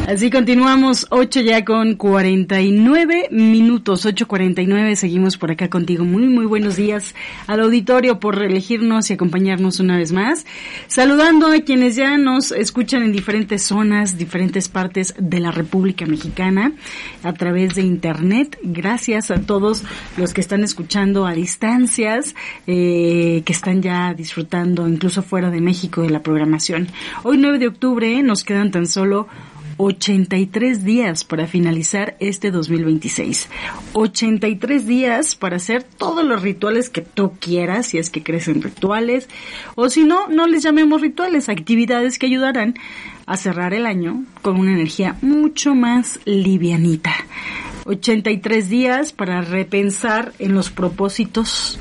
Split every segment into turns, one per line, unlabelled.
Así continuamos, 8 ya con 49 minutos, 8:49, seguimos por acá contigo. Muy buenos días al auditorio por elegirnos y acompañarnos una vez más. Saludando a quienes ya nos escuchan en diferentes zonas, diferentes partes de la República Mexicana a través de internet. Gracias a todos los que están escuchando a distancias, que están ya disfrutando incluso fuera de México de la programación. Hoy 9 de octubre nos quedan tan solo 83 días para finalizar este 2026. 83 días para hacer todos los rituales que tú quieras, si es que crees en rituales, o si no, no les llamemos rituales, actividades que ayudarán a cerrar el año con una energía mucho más livianita. 83 días para repensar en los propósitos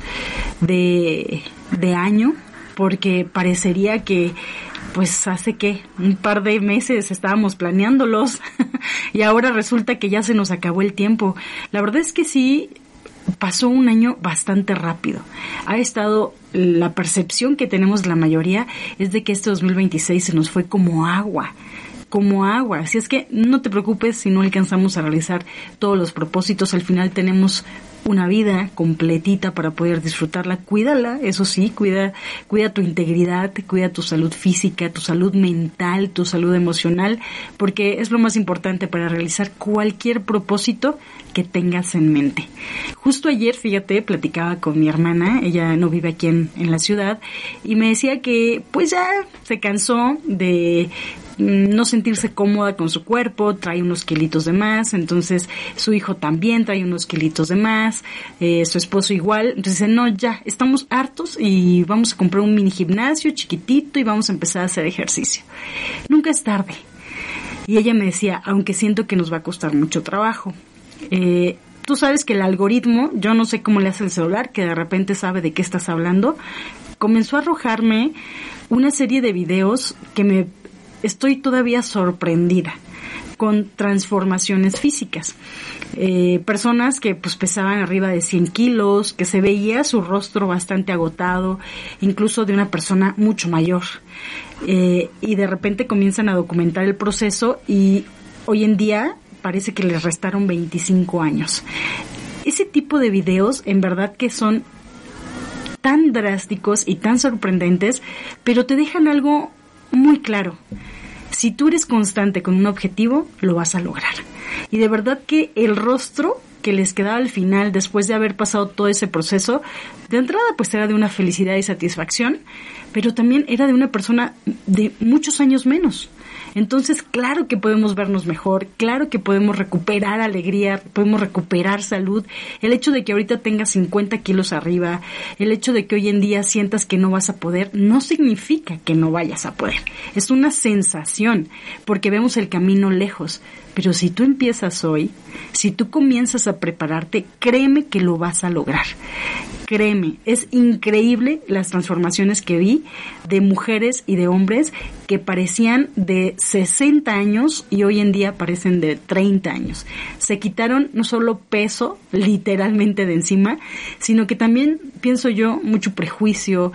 de año, porque parecería que pues hace que un par de meses estábamos planeándolos y ahora resulta que ya se nos acabó el tiempo. La verdad es que sí, pasó un año bastante rápido. Ha estado, la percepción que tenemos la mayoría es de que este 2026 se nos fue como agua. Así es que no te preocupes si no alcanzamos a realizar todos los propósitos. Al final tenemos una vida completita para poder disfrutarla. Cuídala, eso sí, cuida tu integridad, cuida tu salud física, tu salud mental, tu salud emocional, porque es lo más importante para realizar cualquier propósito que tengas en mente. Justo ayer, fíjate, platicaba con mi hermana, ella no vive aquí en la ciudad, y me decía que pues ya se cansó de no sentirse cómoda con su cuerpo, trae unos kilitos de más, entonces su hijo también trae unos kilitos de más, su esposo igual, entonces dice, no, ya, estamos hartos y vamos a comprar un mini gimnasio chiquitito y vamos a empezar a hacer ejercicio. Nunca es tarde. Y ella me decía, aunque siento que nos va a costar mucho trabajo. Tú sabes que el algoritmo, yo no sé cómo le hace el celular, que de repente sabe de qué estás hablando, comenzó a arrojarme una serie de videos que me estoy todavía sorprendida, con transformaciones físicas. Personas que pues pesaban arriba de 100 kilos, que se veía su rostro bastante agotado, incluso de una persona mucho mayor. Y de repente comienzan a documentar el proceso y hoy en día parece que les restaron 25 años. Ese tipo de videos en verdad que son tan drásticos y tan sorprendentes, pero te dejan algo muy claro. Si tú eres constante con un objetivo, lo vas a lograr. Y de verdad que el rostro que les quedaba al final, después de haber pasado todo ese proceso, de entrada pues era de una felicidad y satisfacción, pero también era de una persona de muchos años menos. Entonces, claro que podemos vernos mejor, claro que podemos recuperar alegría, podemos recuperar salud. El hecho de que ahorita tengas 50 kilos arriba, el hecho de que hoy en día sientas que no vas a poder, no significa que no vayas a poder. Es una sensación, porque vemos el camino lejos. Pero si tú empiezas hoy, si tú comienzas a prepararte, créeme que lo vas a lograr. Créeme, es increíble las transformaciones que vi de mujeres y de hombres que parecían de 60 años y hoy en día parecen de 30 años. Se quitaron no solo peso, literalmente de encima, sino que también, pienso yo, mucho prejuicio,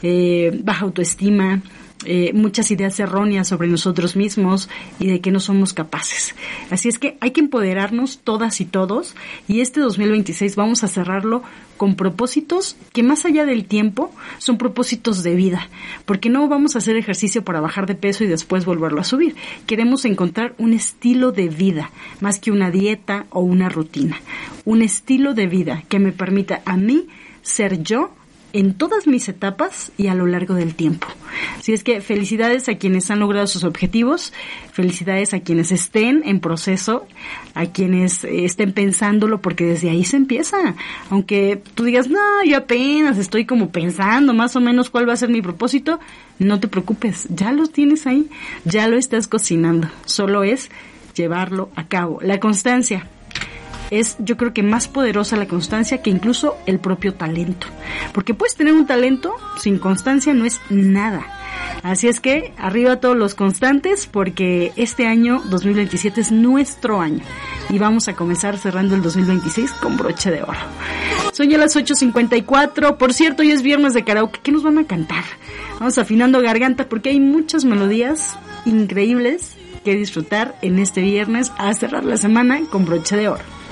baja autoestima, muchas ideas erróneas sobre nosotros mismos y de que no somos capaces. Así es que hay que empoderarnos todas y todos, y este 2026 vamos a cerrarlo con propósitos que más allá del tiempo son propósitos de vida, porque no vamos a hacer ejercicio para bajar de peso y después volverlo a subir. Queremos encontrar un estilo de vida más que una dieta o una rutina, un estilo de vida que me permita a mí ser yo en todas mis etapas y a lo largo del tiempo. Así es que felicidades a quienes han logrado sus objetivos, felicidades a quienes estén en proceso, a quienes estén pensándolo, porque desde ahí se empieza. Aunque tú digas, no, yo apenas estoy como pensando más o menos cuál va a ser mi propósito, no te preocupes, ya lo tienes ahí, ya lo estás cocinando, solo es llevarlo a cabo. La constancia. Es, yo creo que más poderosa la constancia que incluso el propio talento. Porque puedes tener un talento, sin constancia no es nada. Así es que arriba todos los constantes, porque este año 2027 es nuestro año. Y vamos a comenzar cerrando el 2026 con broche de oro. Son ya las 8:54. Por cierto, hoy es viernes de karaoke. ¿Qué nos van a cantar? Vamos afinando garganta porque hay muchas melodías increíbles que disfrutar en este viernes a cerrar la semana con broche de oro.